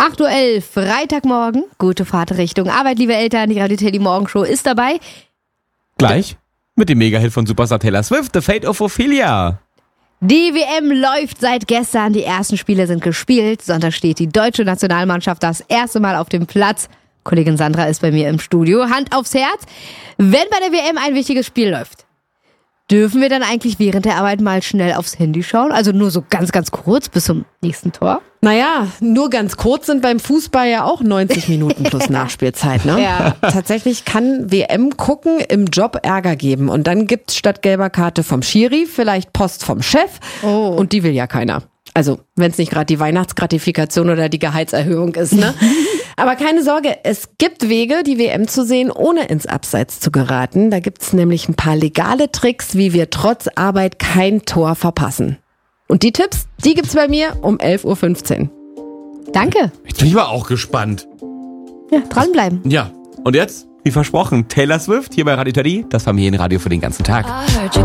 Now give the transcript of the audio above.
8:11 Uhr, Freitagmorgen. Gute Fahrt Richtung Arbeit, liebe Eltern. Die Radio Teddy Morgenshow ist dabei. Gleich mit dem Mega-Hit von Superstar Taylor Swift, The Fate of Ophelia. Die WM läuft seit gestern. Die ersten Spiele sind gespielt. Sonntag steht die deutsche Nationalmannschaft das erste Mal auf dem Platz. Kollegin Sandra ist bei mir im Studio. Hand aufs Herz. Wenn bei der WM ein wichtiges Spiel läuft, dürfen wir dann eigentlich während der Arbeit mal schnell aufs Handy schauen? Also nur so ganz, ganz kurz bis zum nächsten Tor? Naja, nur ganz kurz sind beim Fußball ja auch 90 Minuten plus Nachspielzeit, ne? Ja. Tatsächlich kann WM gucken im Job Ärger geben. Und dann gibt's statt gelber Karte vom Schiri vielleicht Post vom Chef. Oh. Und die will ja keiner. Also, wenn es nicht gerade die Weihnachtsgratifikation oder die Gehaltserhöhung ist, ne? Aber keine Sorge, es gibt Wege, die WM zu sehen, ohne ins Abseits zu geraten. Da gibt's nämlich ein paar legale Tricks, wie wir trotz Arbeit kein Tor verpassen. Und die Tipps, die gibt's bei mir um 11:15 Uhr. Danke. Jetzt bin ich aber auch gespannt. Ja, dranbleiben. Ja, und jetzt, wie versprochen, Taylor Swift hier bei Radio Teddy, das Familienradio für den ganzen Tag. I heard you